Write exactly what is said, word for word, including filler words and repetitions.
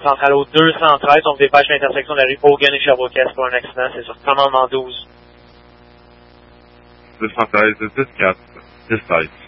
Centralo deux cent treize, on me dépêche à l'intersection de la rue Hogan et Sherbrooke pour un accident, c'est sur commandement douze. deux cent treize, dix quatre, dix seize.